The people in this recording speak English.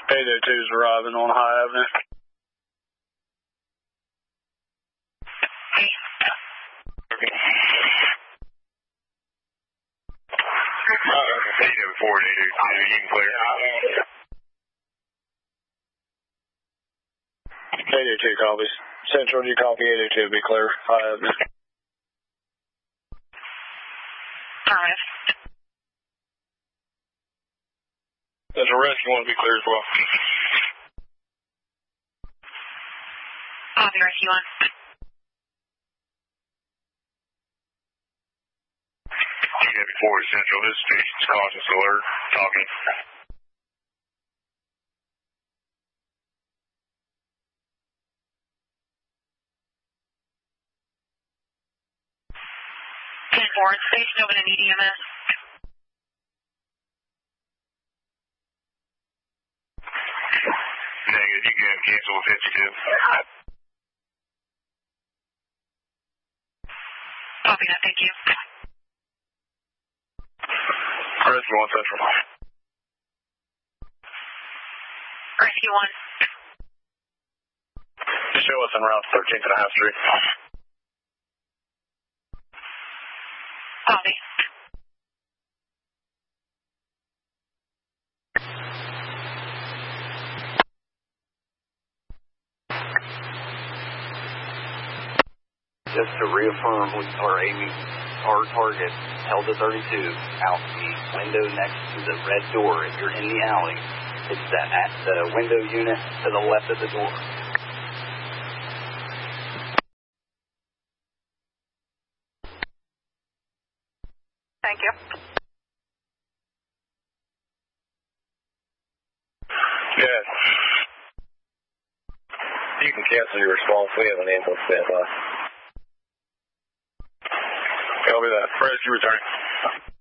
802's arriving on High Avenue. Forward 802, you can clear. 802 copies. Central, do you copy 802? Be clear. High Avenue. Alright. Central Rescue want to be clear as well. Copy Rescue 1. Forward Central, this station's cautious alert. Talking. Forward station open and EDMS. Negative, you can cancel with 52. Copy that, thank you. Rescue 1 Central. Rescue 1. Show us en route to 13th and a half Street. Copy. Just to reaffirm, we are aiming our target, held at 32, out the window next to the red door. If you're in the alley, it's that at the window unit to the left of the door. Thank you. Yes. You can cancel your response. We have an ambulance standby. Copy that. Rescue returning.